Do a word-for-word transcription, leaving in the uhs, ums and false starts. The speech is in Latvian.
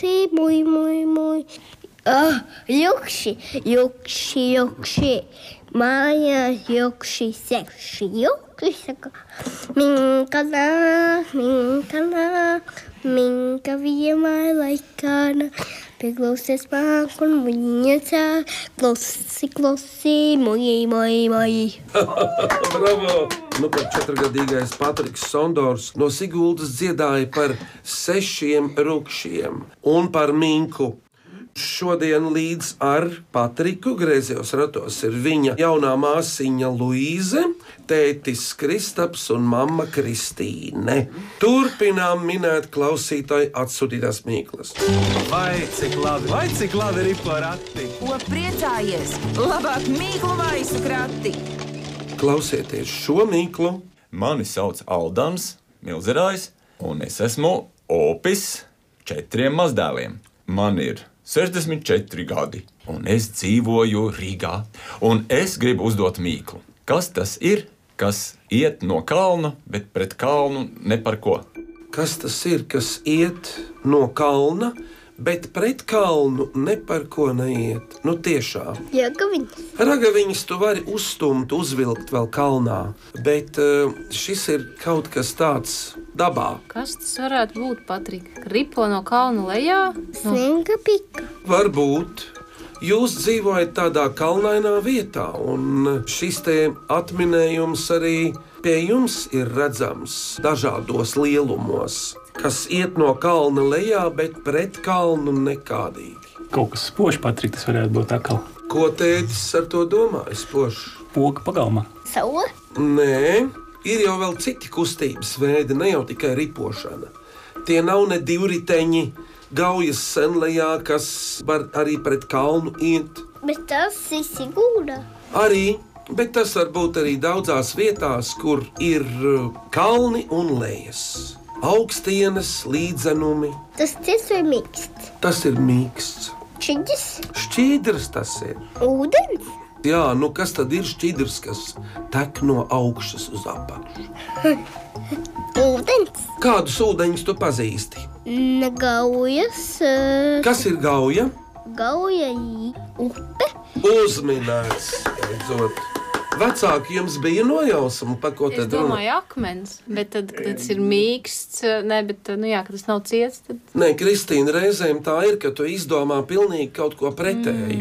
jukši, muj, muj, muj. Oh, jukši, jukši, jukši. Mājās jukši, sekši, jukši, saka. Minka nāk, minka nāk, minka vienmēr laikāna. Pieklausies māk un viņa sāk, klausi, klausi, muji, muji, muji. Bravo! Nu, kad četrgadīgais Patriks Sondors no Siguldas dziedāja par sešiem rukšiem un par minku. Šodien līdz ar Patriku griezījos ratos ir viņa jaunā māsiņa Luīze, tētis Kristaps un mamma Kristīne. Turpinām minēt klausītāju atsūtītās mīklas. Vai cik labi, vai cik labi ir porati? Ko priecājies? Labāk mīklu maisu krati! Klausieties šo mīklu. Mani sauc Aldans Milzerājs, un es esmu opis četriem mazdēliem. Man ir sešdesmit četri gadi, un es dzīvoju Rīgā, un es gribu uzdot mīklu. Kas tas ir, kas iet no kalna, bet pret kalnu ne par ko? Kas tas ir, kas iet no kalna, bet pret kalnu ne par ko neiet? Nu tiešām. Ragaviņas. Ragaviņas tu vari uzstumt, uzvilkt vēl kalnā, bet uh, šis ir kaut kas tāds dabā. Kas tas varētu būt, Patrik? Ripo no kalna lejā? Slinka pika. Varbūt. Jūs dzīvojat tādā kalnainā vietā, un šis te atminējums arī pie jums ir redzams dažādos lielumos, kas iet no kalna lejā, bet pret kalnu nekādīgi. Kaut kas spožs, Patrik, tas varētu būt atkal. Ko tētis ar to domāja, spožs? Poga pagalmā. Saule. Nē, ir jau vēl citi kustības veidi, ne jau tikai ripošana. Tie nav ne divriteņi, gaujas senlejā, kas var arī pret kalnu iet. Bet tas ir Sigulda. Arī, bet tas var būt arī daudzās vietās, kur ir kalni un lejas. Augstienes, līdzenumi. Tas cits vai mīksts? Tas ir mīksts. Šķidrs. Šķīdrs tas ir. Ūdens. Jā, nu kas tad ir šķidrs, kas tek no augšas uz apakšu? Ūdens. Kādus ūdeņus tu pazīsti? Gaujas. Uh, Kas ir gauja? Gauja upe. Uzminēts, beidzot. Vecāki jums bija nojausma, pa ko Es tad runā? domāju akmens, bet tad, kad tas ir mīksts, ne, bet, nu jā, kad tas nav ciets, tad... Nē, Kristīna, reizēm tā ir, ka tu izdomā pilnīgi kaut ko pretēju.